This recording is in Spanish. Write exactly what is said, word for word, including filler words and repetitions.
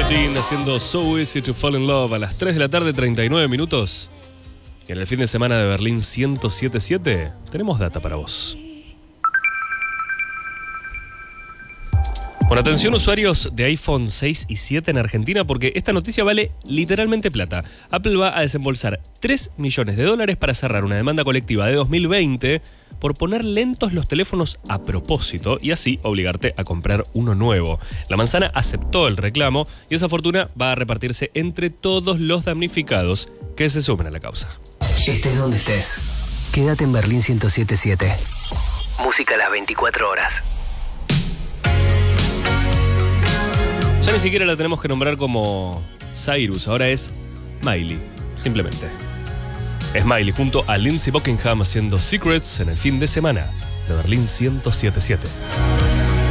Dean haciendo So Easy to Fall in Love a las tres de la tarde, treinta y nueve minutos. Y en el fin de semana de Berlín ciento siete punto siete tenemos data para vos. Bueno, atención usuarios de iPhone seis y siete en Argentina, porque esta noticia vale literalmente plata. Apple va a desembolsar tres millones de dólares para cerrar una demanda colectiva de dos mil veinte por poner lentos los teléfonos a propósito y así obligarte a comprar uno nuevo. La manzana aceptó el reclamo y esa fortuna va a repartirse entre todos los damnificados que se sumen a la causa. Estés donde estés, quédate en Berlín ciento siete punto siete. Música a las veinticuatro horas. Ya ni siquiera la tenemos que nombrar como Cyrus, ahora es Miley, simplemente. Es Miley junto a Lindsey Buckingham haciendo Secrets en el fin de semana de Berlín ciento siete punto siete.